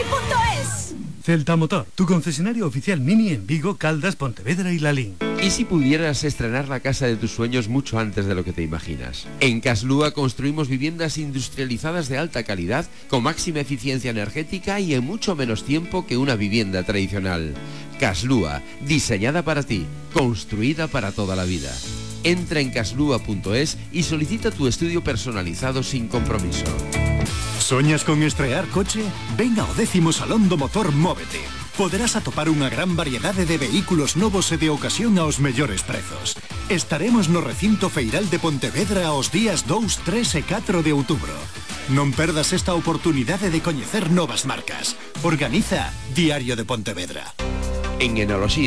mini.es. Celta Motor, tu concesionario oficial Mini en Vigo, Caldas, Pontevedra y Lalín. ¿Y si pudieras estrenar la casa de tus sueños mucho antes de lo que te imaginas? En Caslúa construimos viviendas industrializadas de alta calidad, con máxima eficiencia energética y en mucho menos tiempo que una vivienda tradicional. Caslúa, diseñada para ti, construida para toda la vida. Entra en caslúa.es y solicita tu estudio personalizado sin compromiso. Soñas con estrear coche? Ven ao 10º Salón do Motor Móvete. Poderás atopar unha gran variedade de vehículos novos e de ocasión aos mellores prezos. Estaremos no recinto feiral de Pontevedra aos días 2, 3 e 4 de outubro. Non perdas esta oportunidade de coñecer novas marcas. Organiza Diario de Pontevedra. En Enoloxía